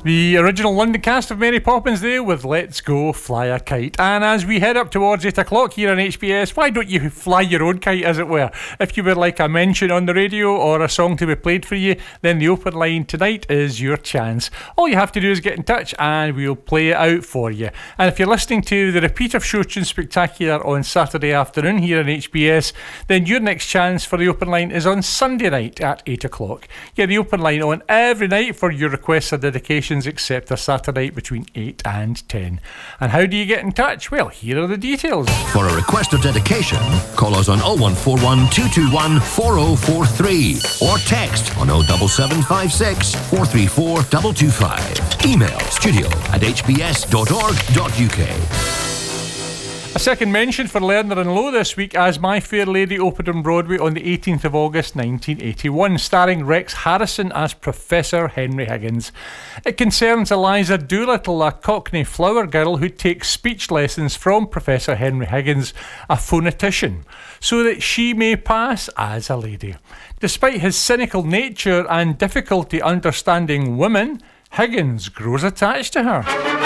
The original London cast of Mary Poppins there with Let's Go Fly a Kite. And as we head up towards 8 o'clock here on HBS, why don't you fly your own kite, as it were? If you would like a mention on the radio or a song to be played for you, then the open line tonight is your chance. All you have to do is get in touch and we'll play it out for you. And if you're listening to the repeat of Show Tune Spectacular on Saturday afternoon here on HBS, then your next chance for the open line is on Sunday night at 8 o'clock. Yeah, the open line on every night for your requests or dedications, except a Saturday between 8 and 10. And how do you get in touch? Well, here are the details. For a request or dedication, call us on 0141 221 4043 or text on 07756 434 225. Email studio@hbs.org.uk. A second mention for Lerner and Lowe this week, as My Fair Lady opened on Broadway on the 18th of August 1981, starring Rex Harrison as Professor Henry Higgins. It concerns Eliza Doolittle, a Cockney flower girl who takes speech lessons from Professor Henry Higgins, a phonetician, so that she may pass as a lady. Despite his cynical nature and difficulty understanding women, Higgins grows attached to her.